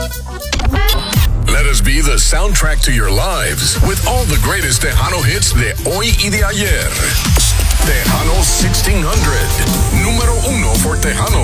Let us be the soundtrack to your lives with all the greatest Tejano hits de hoy y de ayer. Tejano 1600, número uno for Tejanos.